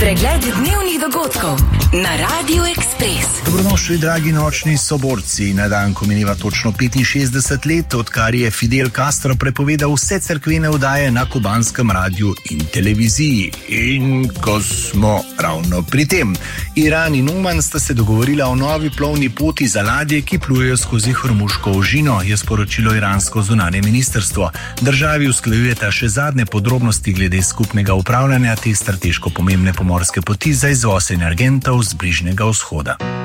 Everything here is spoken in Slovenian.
Pregled dnevnih dogodkov na Radiu Ekspres. Dobrodošli, dragi nočni soborci. Na dan, ko mineva točno 65 let, odkar je Fidel Castro prepovedal vse cerkvene oddaje na kubanskem radiju in televiziji. In ko smo ravno pri tem, Iran in Oman sta se dogovorila o novi plovni poti za ladje, ki plujejo skozi Hormuško ožino, je sporočilo iransko zunanje ministrstvo. Državi usklajujeta še zadnje podrobnosti glede skupnega upravljanja te strateško pomembne pomorske poti za izvoz energentov z Bližnjega vzhoda.